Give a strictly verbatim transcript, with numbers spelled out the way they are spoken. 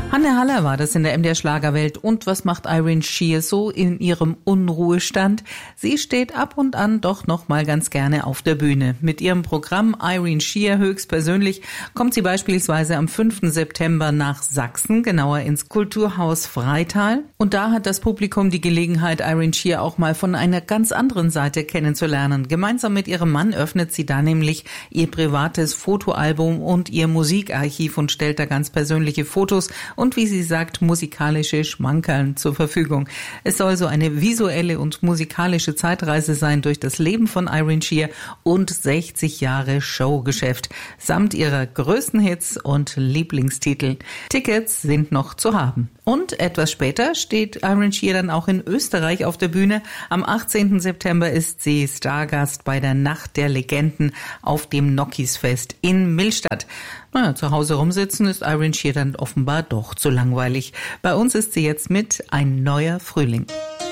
Hanne Haller war das in der M D R Schlagerwelt. Und was macht Irene Sheer so in ihrem Unruhestand? Sie steht ab und an doch noch mal ganz gerne auf der Bühne. Mit ihrem Programm Irene Sheer höchstpersönlich kommt sie beispielsweise am fünften September nach Sachsen, genauer ins Kulturhaus Freital. Und da hat das Publikum die Gelegenheit, Irene Sheer auch mal von einer ganz anderen Seite kennenzulernen. Gemeinsam mit ihrem Mann öffnet sie da nämlich ihr privates Fotoalbum und ihr Musikarchiv und stellt da ganz persönliche Fotos und, wie sie sagt, musikalische Schmankerln zur Verfügung. Es soll so eine visuelle und musikalische Zeitreise sein durch das Leben von Irene Sheer und sechzig Jahre Showgeschäft, samt ihrer größten Hits und Lieblingstitel. Tickets sind noch zu haben. Und etwas später steht Irene Sheer dann auch in Österreich auf der Bühne. Am achtzehnten September ist sie Stargast bei der Nacht der Legenden auf dem Nokisfest in Millstatt. Naja, zu Hause rumsitzen ist Irene Sheer dann offenbar doch zu langweilig. Bei uns ist sie jetzt mit Ein neuer Frühling.